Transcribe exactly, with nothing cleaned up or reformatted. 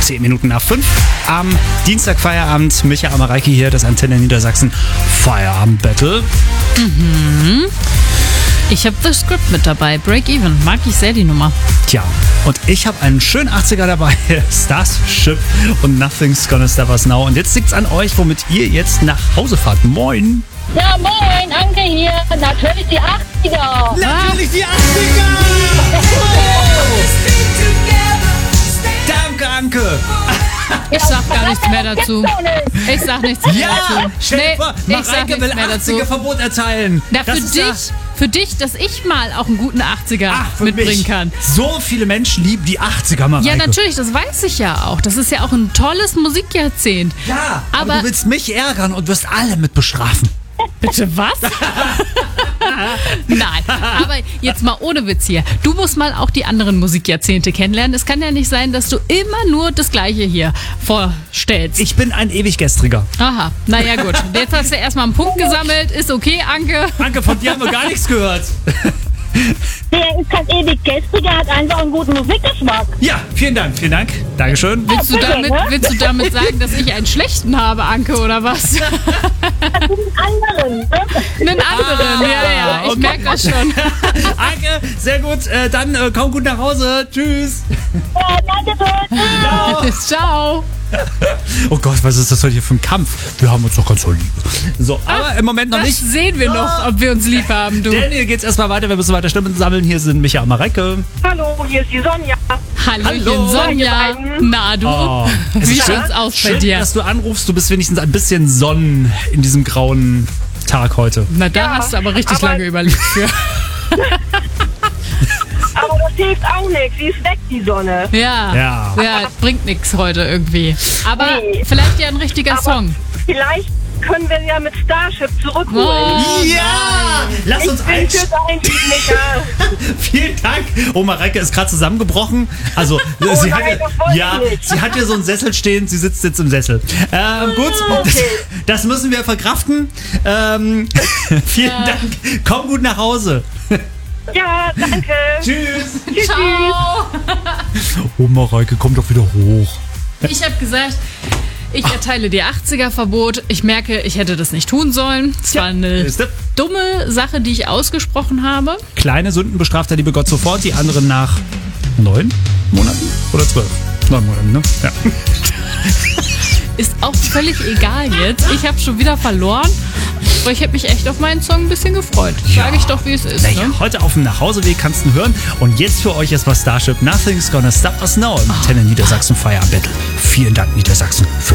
zehn Minuten nach fünf. Am Dienstag Feierabend. Micha Amareike hier, das Antenne Niedersachsen Feierabend-Battle. Mhm. Ich habe The Script mit dabei. Break Even. Mag ich sehr die Nummer. Tja, und ich habe einen schönen achtziger dabei. Starship und Nothing's Gonna Stop Us Now. Und jetzt liegt's an euch, womit ihr jetzt nach Hause fahrt. Moin. Ja, moin, Anke hier. Natürlich die achtziger. Natürlich die achtziger! Danke, Anke! Ich sag gar nichts mehr dazu. Ich sag nichts mehr Ja! dazu. Stell dir vor, ich sag Mareike nichts will mehr dazu. achtziger-Verbot erteilen. Na, Das für ist dich, ja- für dich, dass ich mal auch einen guten achtziger Ach, für mitbringen mich. kann. So viele Menschen lieben die achtziger, Mareike. Ja, natürlich, das weiß ich ja auch. Das ist ja auch ein tolles Musikjahrzehnt. Ja, aber, Aber- du willst mich ärgern und wirst alle mit bestrafen. Bitte was? Nein, aber jetzt mal ohne Witz hier. Du musst mal auch die anderen Musikjahrzehnte kennenlernen. Es kann ja nicht sein, dass du immer nur das Gleiche hier vorstellst. Ich bin ein Ewiggestriger. Aha, naja gut. Jetzt hast du erstmal einen Punkt gesammelt. Ist okay, Anke. Anke, von dir haben wir gar nichts gehört. Der ist kein ewig gestriger, hat einfach einen guten Musikgeschmack. Ja, vielen Dank, vielen Dank. Dankeschön. Willst du, bitte, damit, ne? willst du damit sagen, dass ich einen schlechten habe, Anke, oder was? Das sind anderen. Ne? Einen anderen, ja, ja. Ich okay. merke das schon. Anke, sehr gut. Äh, dann äh, komm gut nach Hause. Tschüss. Ja, danke schön. Ciao. Oh Gott, was ist das heute hier für ein Kampf? Wir haben uns doch ganz so lieb. So, aber im Moment noch Das nicht. sehen wir noch, ob wir uns lieb haben, du. Denn hier geht's erstmal weiter. Wir müssen weiter Stimmen sammeln. Hier sind Micha Amareike. Hallo, hier ist die Sonja. Hallöchen, Hallo. Sonja. Na, du. Oh, es Wie ist schön, schaut's aus bei schön, dir? dass du anrufst. Du bist wenigstens ein bisschen Sonnen in diesem grauen Tag heute. Na, da Ja, hast du aber richtig aber- lange überlegt für. Aber das hilft auch nichts. Sie ist weg, die Sonne. Ja, Ja. ja, bringt nichts heute irgendwie. Aber Nee. vielleicht ja ein richtiger Aber Song. vielleicht können wir sie ja mit Starship zurückholen. Oh, Ja! Lass Ich uns bin ein. für dein Lied, Micha. Vielen Dank. Oh, Mareike ist gerade zusammengebrochen. Also, sie, nein, hat ja, das wollte ja, ich nicht. sie hat hier so einen Sessel stehen. Sie sitzt jetzt im Sessel. Ähm, gut, das, Okay. das müssen wir verkraften. Ähm, vielen Ja. Dank. Komm gut nach Hause. Ja, danke. Tschüss. Tschüss. Ciao. Oh, Mareike, komm doch wieder hoch. Ich habe gesagt, ich erteile dir achtziger-Verbot. Ich merke, ich hätte das nicht tun sollen. Es war eine Siehste? dumme Sache, die ich ausgesprochen habe. Kleine Sünden bestraft der liebe Gott sofort, die anderen nach neun Monaten oder zwölf? Neun Monaten, ne? Ja. Ist auch völlig egal jetzt. Ich habe schon wieder verloren. Aber ich hätte mich echt auf meinen Song ein bisschen gefreut. Sage ich doch, wie es ist. Naja, Ne? heute auf dem Nachhauseweg kannst du hören. Und jetzt für euch erstmal Starship Nothing's Gonna Stop Us Now im Antenne Niedersachsen Feierabend Battle. Vielen Dank, Niedersachsen, für